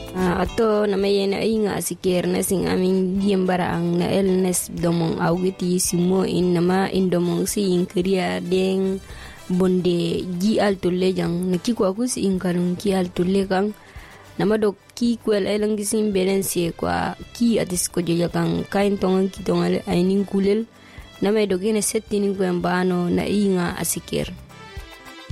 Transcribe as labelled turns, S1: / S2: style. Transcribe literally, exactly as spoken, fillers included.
S1: Ato na may na inga asikir na sing aming diembara ang na elnes domong awiti simo in nama in domong si in kriya deng bonde gi altulle jang nakiko aku si in karung ki altulle kang nama dok ki kwel elang gisim belense kwa ki atis ko joja kang kain tongan ki tongal ainin kulel nama dok ina settini ko ambano na inga asikir.